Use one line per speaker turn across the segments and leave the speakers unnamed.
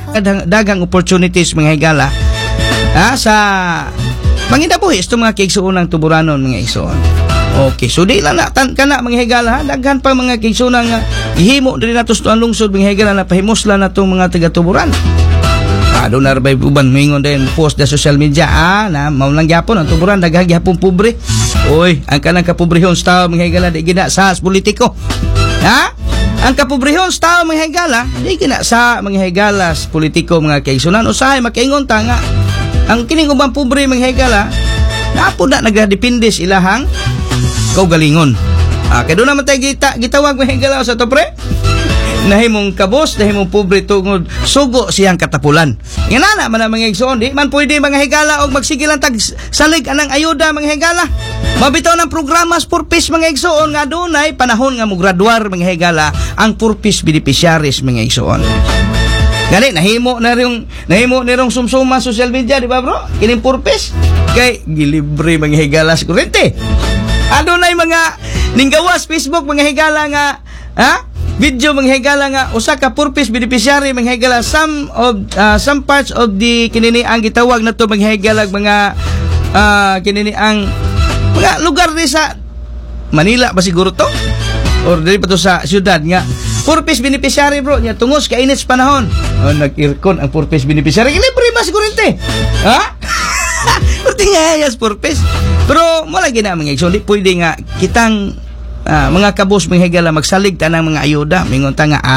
dagang opportunities mga higala sa manginabuhis itong mga kaigsuunang tuburanon mga igsoon. Okay, so di lang na kana mga higala daghan pa mga kaigsuunang ihimo diri nato sa lungsod mga higala na pahimusla na itong mga taga-tuburan. Doon na rin uban mingon din post na social media na maulang gyapon ang tuburan daghang gyapon pobre. Oy, ang kanang kapobrehon sa tao mga higala di gina sa politiko. Ang kapobrehon sa tao mga higala di gina sa mga higala sa politiko mga kaigsunan usahay makaingon ta nga ang kining ubang pobre mga higala napo na nagadepende sa ilahang kaugalingon. Kaya doon naman tayo gitawag mga higala sa to pre. Nahimong kabos, nahimong pobre tungod sugo siyang katapulan. Inana man ang mga igsoon, di man pwede mga higala og magsigilan tag salig anang ayuda mga higala. Mabitaw ng programa sa purpose mga igsoon nga dunay panahon nga mograduar mga higala ang purpose beneficiaries mga igsoon. Gani nahimo na rong sumsuma social media di ba bro? Kining purpose kay gilibre mga higala sa kurente. Adunay mga ninggawas Facebook mga higala nga video mga higala nga usa ka purpose beneficiary mga higala some parts of the kinini ang gitawag na to mga higala mga kinini ang mga lugar di sa Manila ba siguro to or dili pa to sa syudad nga purpose beneficiary bro nya tungos ka init sa panahon nag-irkon ang purpose beneficiary libre ba siguro inte perti nga yes purpose pero mo lagi na mga igsoon di pwede nga kitang mga kabos mga higala magsalig tanang mga ayuda mingon ta nga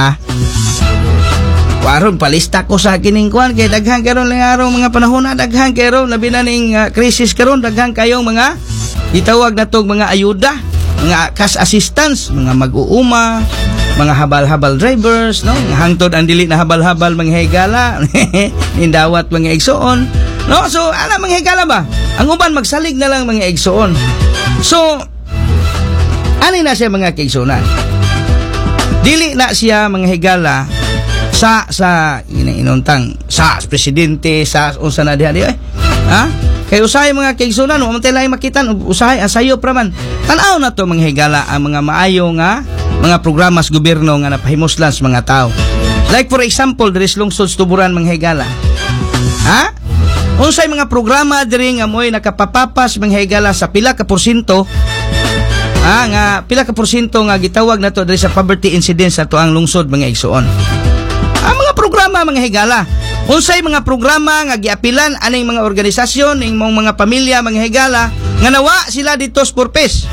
waron palista ko sa kining kuan kay daghan karon lang araw mga panahon na daghan karon labi na ning crisis karon daghan kayong mga itawag na tong mga ayuda mga cash assistance mga mag-uuma mga habal-habal drivers no hangtod ang dili na habal-habal mga higala nindawat mga igsoon no so ana mga higala ba ang uban magsalig na lang mga igsoon so ani na siya mga kaigsunan. Dili na siya mga higala sa inuntang sa presidente sa unsa na diha kay usahay mga kaigsunan mo man tay makitan usahay asayo pra man. Tan-aw na to mga higala ang mga maayo nga mga programa sa gobyerno nga napahimuslan sa mga tao. Like for example, diri sa lungsod tuburan mga higala. Unsay mga programa diri nga moy nakapapapas mga higala sa pila ka porsyento nga pila ka porsyento nga gitawag nato diri sa poverty incidence ato ang lungsod mga igsoon. Ang mga programa mga higala, unsay mga programa nga giapilan aning mga organisasyon ning mga pamilya mga higala nga nawa sila dito sa purpose.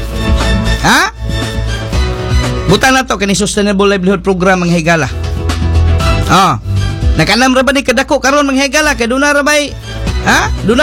Butan nato kani sustainable livelihood program mga higala. Nakanam ra ba ni kadako karon mga higala kay duna ra bay